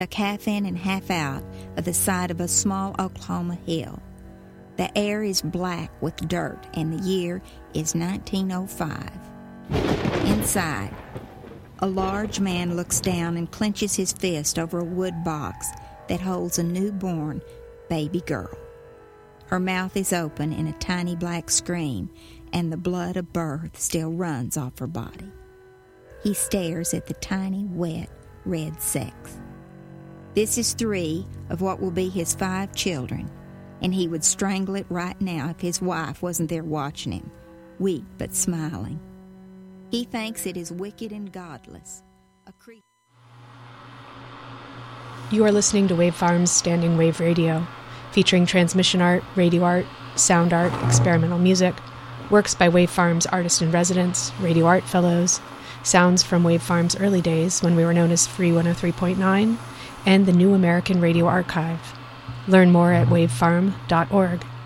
half in and half out of the side of a small Oklahoma hill. The air is black with dirt, and the year is 1905. Inside, a large man looks down and clenches his fist over a wood box that holds a newborn baby girl. Her mouth is open in a tiny black scream, and the blood of birth still runs off her body. He stares at the tiny, wet, red sex. This is 3 of what will be his 5 children, and he would strangle it right now if his wife wasn't there watching him, weak but smiling. He thinks it is wicked and godless. You are listening to Wave Farm's Standing Wave Radio, featuring transmission art, radio art, sound art, experimental music, works by Wave Farm's artist-in-residence, radio art fellows, sounds from Wave Farm's early days when we were known as Free 103.9, and the New American Radio Archive. Learn more at wavefarm.org.